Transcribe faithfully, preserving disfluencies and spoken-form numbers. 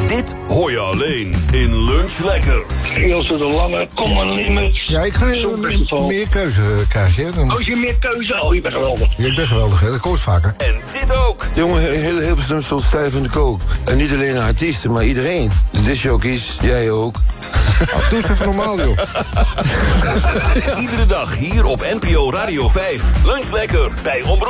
Dit hoor je alleen in Lunch Lekker. Ilse de Lange, kom maar niet met... Ja, ik ga meer keuze krijgen. Hè, dan... Als je meer keuze... Oh, je bent geweldig. Je bent geweldig, hè? Dat hoort vaker. En dit ook. Jongen, heel Hilversum stond stijf in de kook. En niet alleen de artiesten, maar iedereen. De discjockeys, jij ook. Oh, doe eens even normaal, joh. Iedere dag hier op N P O Radio vijf. Lunch Lekker bij Omroep